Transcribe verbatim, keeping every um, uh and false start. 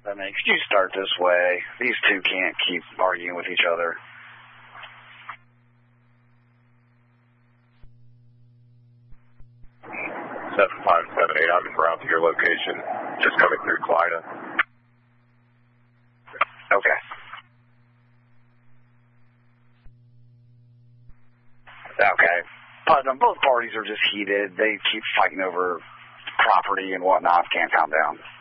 I mean, could you start this way? These two can't keep arguing with each other. seven five seven eight, I'm en route to your location. Just coming through Clyda. Okay. Okay. But um, both parties are just heated. They keep fighting over property and whatnot. Can't calm down.